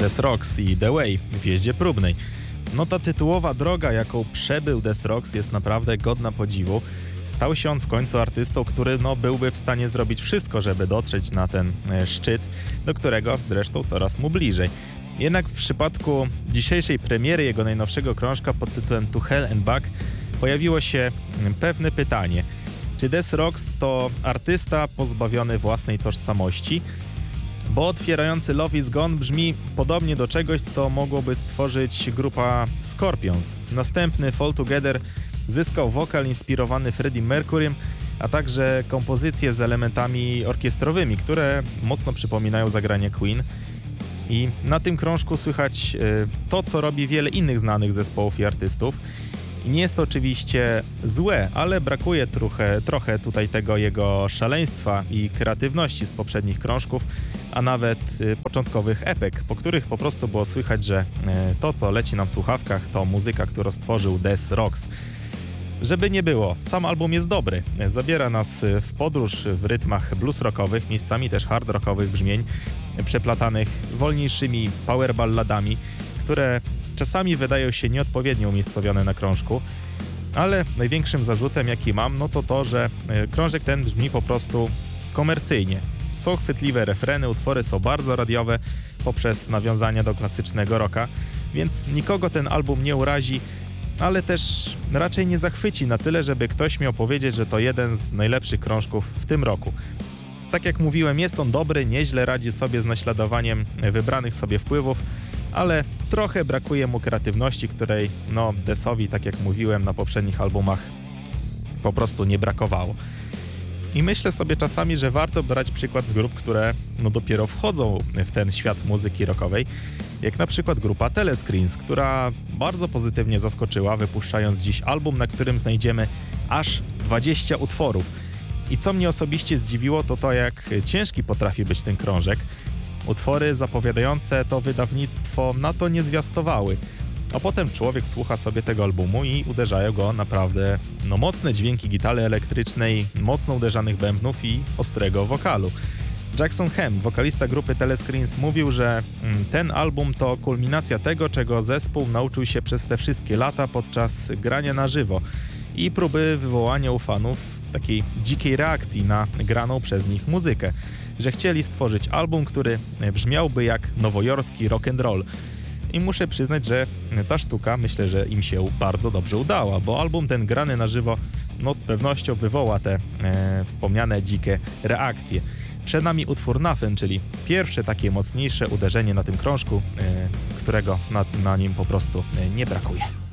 Death Rocks i The Way w jeździe próbnej. No ta tytułowa droga, jaką przebył Death Rocks, jest naprawdę godna podziwu. Stał się on w końcu artystą, który byłby w stanie zrobić wszystko, żeby dotrzeć na ten szczyt, do którego zresztą coraz mu bliżej. Jednak w przypadku dzisiejszej premiery jego najnowszego krążka pod tytułem To Hell and Back pojawiło się pewne pytanie. Czy Death Rocks to artysta pozbawiony własnej tożsamości? Bo otwierający Love Is Gone brzmi podobnie do czegoś, co mogłoby stworzyć grupa Scorpions. Następny Fall Together zyskał wokal inspirowany Freddie Mercurym, a także kompozycje z elementami orkiestrowymi, które mocno przypominają zagranie Queen. I na tym krążku słychać to, co robi wiele innych znanych zespołów i artystów. I nie jest to oczywiście złe, ale brakuje trochę tutaj tego jego szaleństwa i kreatywności z poprzednich krążków, a nawet początkowych epek, po których po prostu było słychać, że to, co leci nam w słuchawkach, to muzyka, którą stworzył Death Rocks. Żeby nie było, sam album jest dobry. Zabiera nas w podróż w rytmach blues rockowych, miejscami też hard rockowych brzmień, przeplatanych wolniejszymi power balladami, które czasami wydają się nieodpowiednio umiejscowione na krążku, ale największym zarzutem, jaki mam, no to to, że krążek ten brzmi po prostu komercyjnie. Są chwytliwe refreny, utwory są bardzo radiowe poprzez nawiązania do klasycznego rocka, więc nikogo ten album nie urazi, ale też raczej nie zachwyci na tyle, żeby ktoś miał powiedzieć, że to jeden z najlepszych krążków w tym roku. Tak jak mówiłem, jest on dobry, nieźle radzi sobie z naśladowaniem wybranych sobie wpływów, ale trochę brakuje mu kreatywności, której Deathowi, tak jak mówiłem na poprzednich albumach, po prostu nie brakowało. I myślę sobie czasami, że warto brać przykład z grup, które dopiero wchodzą w ten świat muzyki rockowej, jak na przykład grupa Telescreens, która bardzo pozytywnie zaskoczyła, wypuszczając dziś album, na którym znajdziemy aż 20 utworów. I co mnie osobiście zdziwiło, to jak ciężki potrafi być ten krążek. Utwory zapowiadające to wydawnictwo na to nie zwiastowały. A potem człowiek słucha sobie tego albumu i uderzają go naprawdę mocne dźwięki gitary elektrycznej, mocno uderzanych bębnów i ostrego wokalu. Jackson Hamm, wokalista grupy Telescreens, mówił, że ten album to kulminacja tego, czego zespół nauczył się przez te wszystkie lata podczas grania na żywo i próby wywołania u fanów takiej dzikiej reakcji na graną przez nich muzykę, że chcieli stworzyć album, który brzmiałby jak nowojorski rock and roll. I muszę przyznać, że ta sztuka, myślę, że im się bardzo dobrze udała, bo album ten grany na żywo z pewnością wywoła te wspomniane dzikie reakcje. Przed nami utwór Nothing, czyli pierwsze takie mocniejsze uderzenie na tym krążku, którego na nim po prostu nie brakuje.